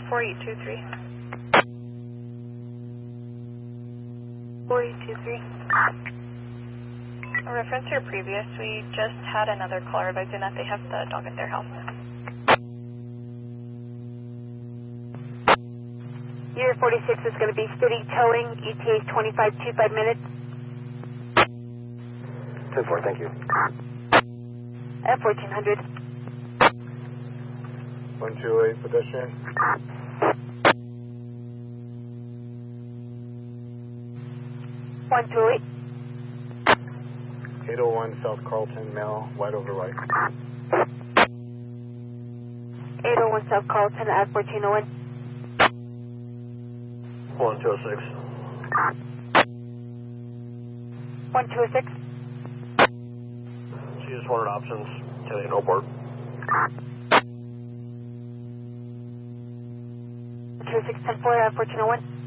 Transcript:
4823. 4823. In reference to your previous, we just had another caller advising that they have the dog at their house. Unit 46 is going to be city towing, ETA 25 minutes. 10-4, thank you. At 1400. 128 pedestrian. 128. 801 South Carlton, male, white over white. 801 South Carlton at 1401. 1206. 1206. She just wanted options. Tell you no port. 2610-4 at 1401.